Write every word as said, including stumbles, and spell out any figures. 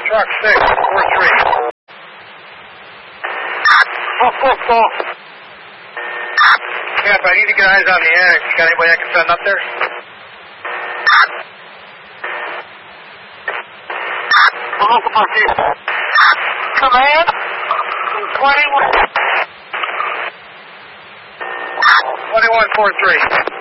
Truck six, four three. Full, full, full. Cap, I need to get eyes on the annex. You got anybody I can send up there? Command, twenty-one. twenty-one four three.